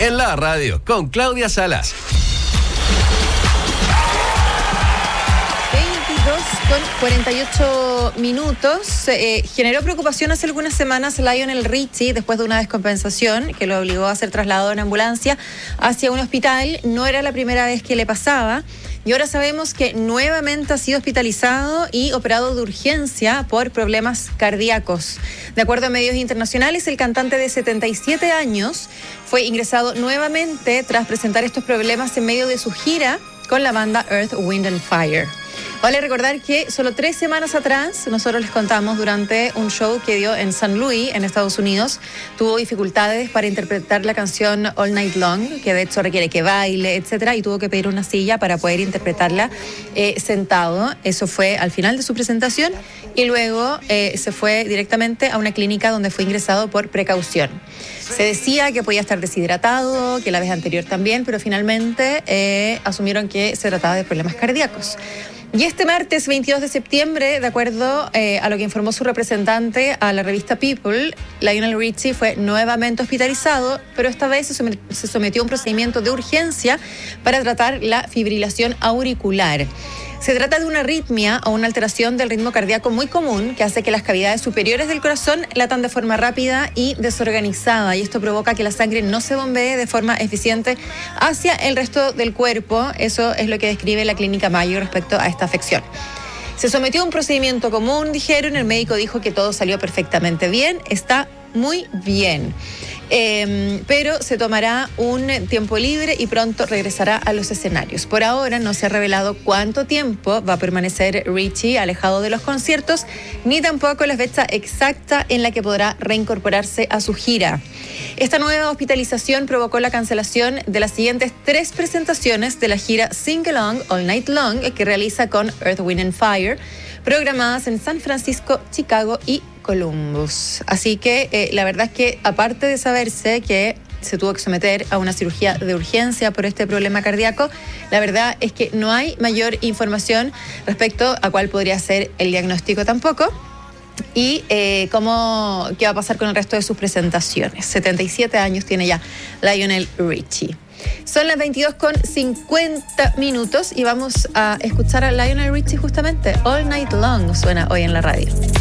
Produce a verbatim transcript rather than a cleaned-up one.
en la radio con Claudia Salas. veintidós con cuarenta y ocho minutos. Eh, generó preocupación hace algunas semanas Lionel Richie después de una descompensación que lo obligó a ser trasladado en ambulancia hacia un hospital. No era la primera vez que le pasaba. Y ahora sabemos que nuevamente ha sido hospitalizado y operado de urgencia por problemas cardíacos. De acuerdo a medios internacionales, el cantante de setenta y siete años fue ingresado nuevamente tras presentar estos problemas en medio de su gira con la banda Earth, Wind and Fire. Vale recordar que solo tres semanas atrás nosotros les contamos durante un show que dio en Saint Louis, en Estados Unidos, tuvo dificultades para interpretar la canción All Night Long, que de hecho requiere que baile, etcétera, y tuvo que pedir una silla para poder interpretarla eh, sentado. Eso fue al final de su presentación y luego eh, se fue directamente a una clínica donde fue ingresado por precaución. Se decía que podía estar deshidratado, que la vez anterior también, pero finalmente eh, asumieron que se trataba de problemas cardíacos. Y este martes veintidós de septiembre, de acuerdo eh, a lo que informó su representante a la revista People, Lionel Richie fue nuevamente hospitalizado, pero esta vez se sometió a un procedimiento de urgencia para tratar la fibrilación auricular. Se trata de una arritmia o una alteración del ritmo cardíaco muy común que hace que las cavidades superiores del corazón latan de forma rápida y desorganizada, y esto provoca que la sangre no se bombee de forma eficiente hacia el resto del cuerpo. Eso es lo que describe la Clínica Mayo respecto a esta afección. Se sometió a un procedimiento común, dijeron, el médico dijo que todo salió perfectamente bien, está muy bien. Eh, pero se tomará un tiempo libre y pronto regresará a los escenarios. Por ahora no se ha revelado cuánto tiempo va a permanecer Richie alejado de los conciertos, ni tampoco la fecha exacta en la que podrá reincorporarse a su gira. Esta nueva hospitalización provocó la cancelación de las siguientes tres presentaciones de la gira Sing Along All Night Long que realiza con Earth, Wind and Fire, programadas en San Francisco, Chicago y Columbus. Así que eh, la verdad es que aparte de saberse que se tuvo que someter a una cirugía de urgencia por este problema cardíaco, la verdad es que no hay mayor información respecto a cuál podría ser el diagnóstico tampoco y eh, cómo, qué va a pasar con el resto de sus presentaciones. setenta y siete años tiene ya Lionel Richie. Son las veintidós con cincuenta minutos y vamos a escuchar a Lionel Richie justamente. All Night Long suena hoy en la radio.